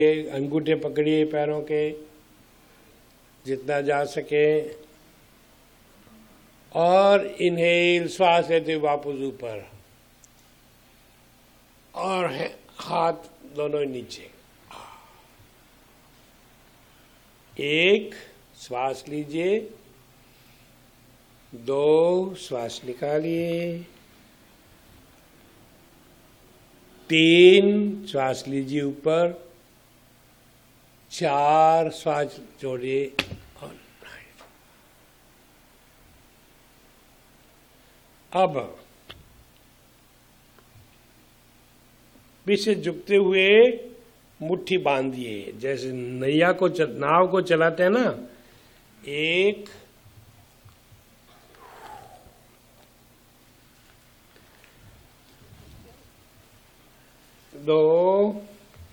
अंगूठे पकड़िए पैरों के जितना जा सके और इनहेल, श्वास लेते हुए वापस ऊपर और हाथ दोनों नीचे। एक श्वास लीजिए, दो श्वास निकालिए, तीन श्वास लीजिए ऊपर, चार श्वास छोड़िए और अब पीछे झुकते हुए मुट्ठी बांधिए, जैसे नाव को चलाते हैं ना। एक, दो,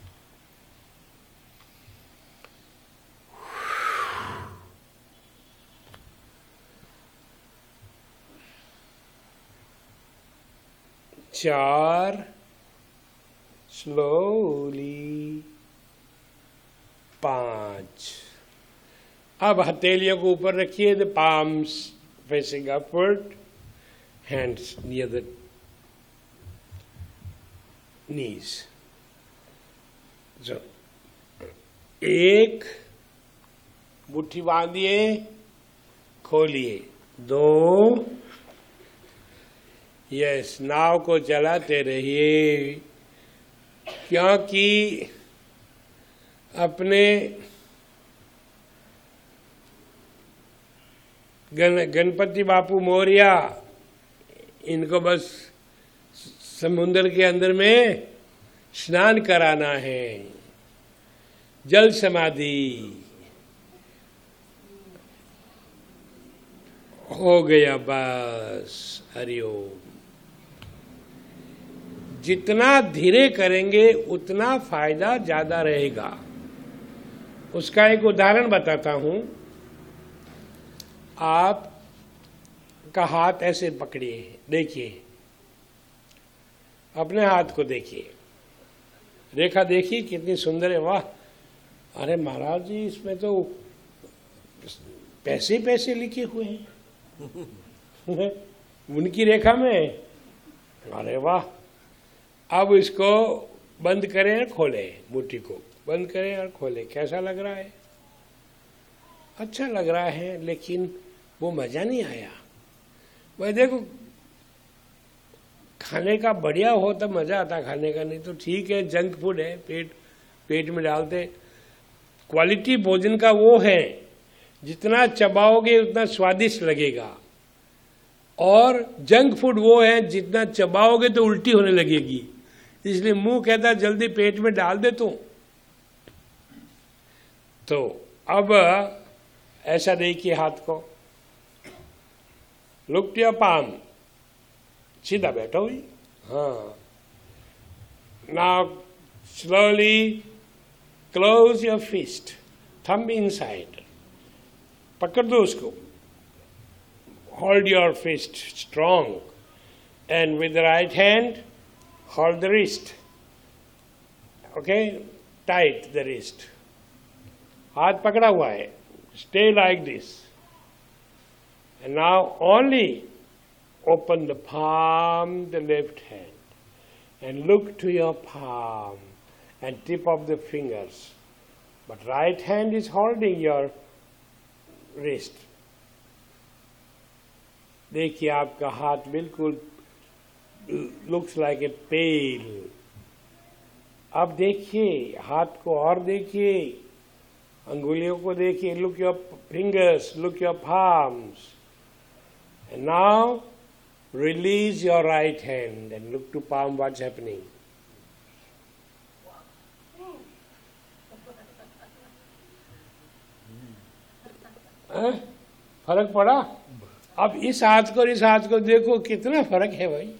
चार, स्लोली, पांच। अब हथेलियों को ऊपर रखिए, the palms facing upward, hands near the knees. एक, मुट्ठी बांधिए, खोलिए। दो, यस, नाव को चलाते रहिए, क्योंकि अपने गणपति बापू मौर्या, इनको बस समुद्र के अंदर में स्नान कराना है, जल समाधि हो गया बस। हरिओम। जितना धीरे करेंगे उतना फायदा ज्यादा रहेगा। उसका एक उदाहरण बताता हूं। आप का हाथ ऐसे पकड़िए, देखिए, अपने हाथ को देखिए, रेखा देखिए कितनी सुंदर है, वाह। अरे महाराज जी, इसमें तो पैसे पैसे लिखे हुए हैं उनकी रेखा में। अरे वाह। अब इसको बंद करें और खोलें, मुट्ठी को बंद करें और खोलें। कैसा लग रहा है? अच्छा लग रहा है, लेकिन वो मजा नहीं आया। वह देखो, खाने का बढ़िया हो तब मजा आता खाने का, नहीं तो ठीक है, जंक फूड है, पेट में डालते। क्वालिटी भोजन का वो है, जितना चबाओगे उतना स्वादिष्ट लगेगा। और जंक फूड वो है, जितना चबाओगे तो उल्टी होने लगेगी। इसलिए मुंह कहता जल्दी पेट में डाल दे तू। तो अब ऐसा देखिए हाथ को, लुक टू योर पाम, सीधा बैठो ही। हाँ, now slowly close your fist, thumb inside, पकड़ दो उसको। Hold your fist strong, and with the right hand, hold the wrist. Okay, tight the wrist. हाथ पकड़ा हुआ है, stay like this. And now only open the palm, the left hand, and look to your palm and tip of the fingers. But right hand is holding your wrist. देखिए आपका हाथ बिल्कुल looks like a पेल। अब देखिए हाथ को और देखिए, अंगुलियों को देखिए, look your fingers, look your palms. And now release your right hand and look to palm, what's happening. फर्क पड़ा? अब इस हाथ को और इस हाथ को देखो, कितना फर्क है भाई।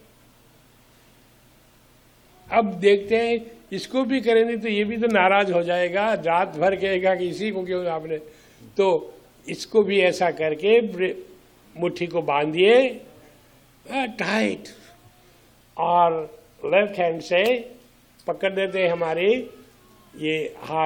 अब देखते हैं, इसको भी करेंगे तो ये भी तो नाराज हो जाएगा, रात भर कहेगा कि इसी को क्यों आपने। तो इसको भी ऐसा करके मुट्ठी को बांधिए टाइट, और लेफ्ट हैंड से पकड़ देते हैं हमारी ये हाथ।